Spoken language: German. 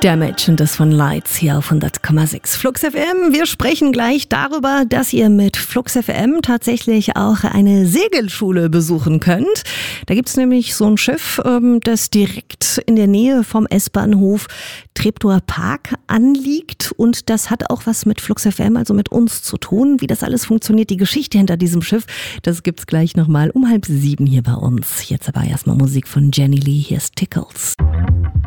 Damage und das von Lights hier auf 100,6 Flux FM. Wir sprechen gleich darüber, dass ihr mit Flux FM tatsächlich auch eine Segelschule besuchen könnt. Da gibt's nämlich so ein Schiff, das direkt in der Nähe vom S-Bahnhof Treptower Park anliegt. Und das hat auch was mit Flux FM, also mit uns zu tun. Wie das alles funktioniert, die Geschichte hinter diesem Schiff, das gibt's gleich nochmal um 6:30 hier bei uns. Jetzt aber erstmal Musik von Jenny Lee, hier ist Tickles.